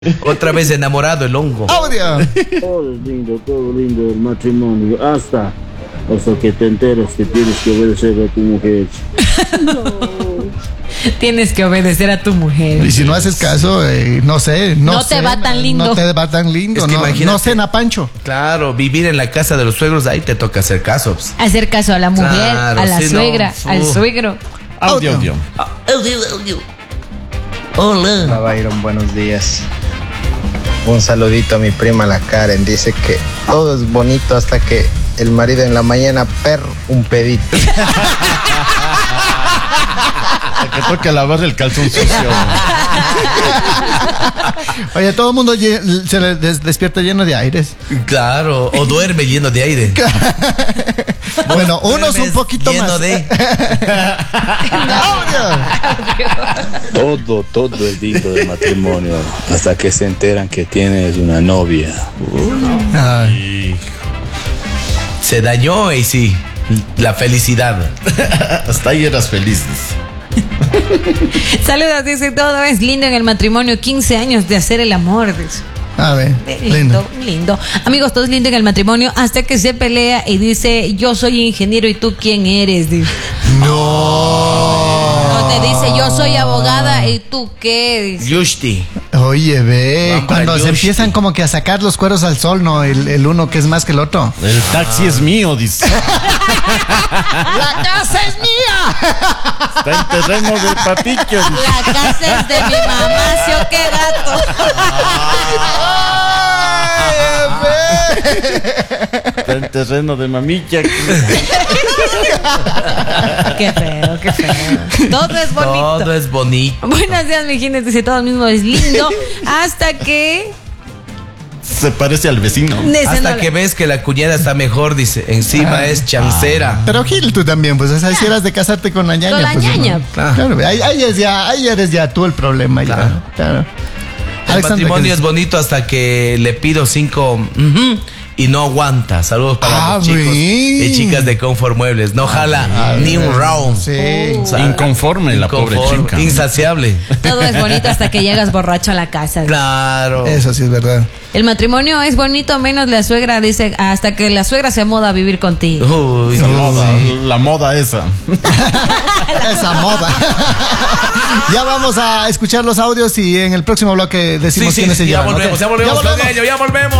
Otra vez enamorado el hongo. ¡Audio! Todo lindo el matrimonio. Hasta que te enteras que tienes que obedecer a tu mujer. Tienes que obedecer a tu mujer. Y si no haces caso, no sé. No te va tan lindo. No te va tan lindo. Es que imagínate, no cena Pancho. Claro, vivir en la casa de los suegros, ahí te toca hacer caso. Hacer caso a la mujer, Claro, a la sí, suegra, no. al suegro. Audio. Hola Byron, buenos días. Un saludito a mi prima la Karen. Dice que todo es bonito hasta que el marido en la mañana un pedito. Que toque lavar el calzón sucio. Oye, todo el mundo se despierta lleno de aires. Claro, o duerme lleno de aire. Bueno, unos un poquito lleno más. de... Todo es lindo del matrimonio hasta que se enteran que tienes una novia. Ay. Se dañó y sí, la felicidad. Hasta ahí eras feliz. Saludos, dice, todo es lindo en el matrimonio, 15 años de hacer el amor, dice. A ver, Lindo. Amigos, todo es lindo en el matrimonio hasta que se pelea y dice, yo soy ingeniero y tú quién eres, dice. No. O te dice, yo soy abogada y tú qué, dice. Yushti. Oye, ve, Vamos cuando para se Yoshi. empiezan como que a sacar los cueros al sol, ¿no? El uno que es más que el otro. El taxi es mío, dice. ¡La casa es mía! Está en terreno del papicho. La casa es de mi mamá, ¿sí o qué gato? Está en terreno de mamilla. Qué feo. Todo es bonito. Todo es bonito. Buenos días, mi gente, dice, todo mismo es lindo hasta que... Se parece al vecino. Hasta que ves que la cuñada está mejor, dice. Encima es chancera. Pero Gil, tú también, pues, esa si eras de casarte con la ñaña. Con la pues, ñaña. ¿no? Claro, ahí eres ya tú el problema. Claro. Claro. El Alexandra, matrimonio ¿qué es bonito hasta que le pido 5 y no aguanta. Saludos para los chicos y chicas de Confort Muebles. No jala ni un round. Sí. O sea, Inconforme la pobre chica. Insaciable. todo es bonito hasta que llegas borracho a la casa. Claro. Eso sí es verdad. El matrimonio es bonito menos la suegra, dice, hasta que la suegra se muda a vivir contigo. Uy, La moda esa. Esa moda. Ya vamos a escuchar los audios y en el próximo bloque decimos quiénes se ya llevan. volvemos, ¿ok? ya volvemos con ello, ya volvemos.